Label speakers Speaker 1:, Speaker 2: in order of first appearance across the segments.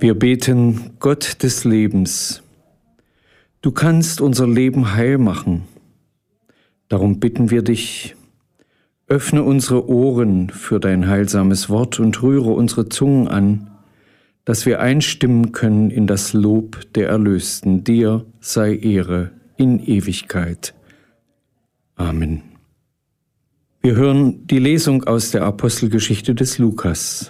Speaker 1: Wir beten, Gott des Lebens. Du kannst unser Leben heil machen. Darum bitten wir dich, öffne unsere Ohren für dein heilsames Wort und rühre unsere Zungen an, dass wir einstimmen können in das Lob der Erlösten. Dir sei Ehre in Ewigkeit. Amen. Wir hören die Lesung aus der Apostelgeschichte des Lukas.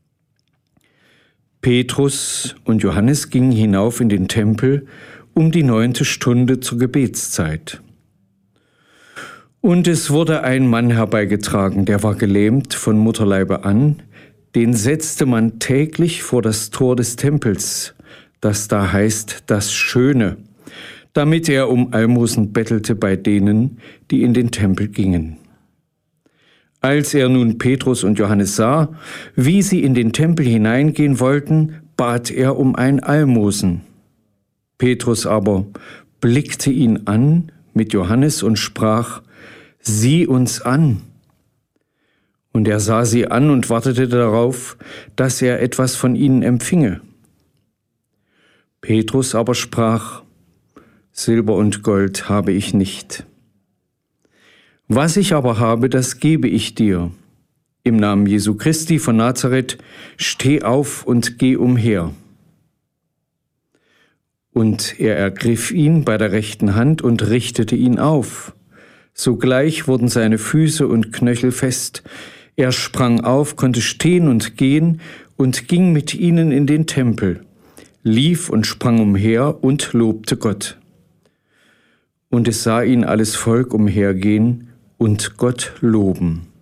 Speaker 1: Petrus und Johannes gingen hinauf in den Tempel um die 9. Stunde zur Gebetszeit. Und es wurde ein Mann herbeigetragen, der war gelähmt von Mutterleibe an, den setzte man täglich vor das Tor des Tempels, das da heißt das Schöne, damit er um Almosen bettelte bei denen, die in den Tempel gingen. Als er nun Petrus und Johannes sah, wie sie in den Tempel hineingehen wollten, bat er um ein Almosen. Petrus aber blickte ihn an mit Johannes und sprach: Sieh uns an. Und er sah sie an und wartete darauf, dass er etwas von ihnen empfinge. Petrus aber sprach: Silber und Gold habe ich nicht. Was ich aber habe, das gebe ich dir. Im Namen Jesu Christi von Nazareth, steh auf und geh umher. Und er ergriff ihn bei der rechten Hand und richtete ihn auf. Sogleich wurden seine Füße und Knöchel fest. Er sprang auf, konnte stehen und gehen und ging mit ihnen in den Tempel, lief und sprang umher und lobte Gott. Und es sah ihn alles Volk umhergehen und Gott loben.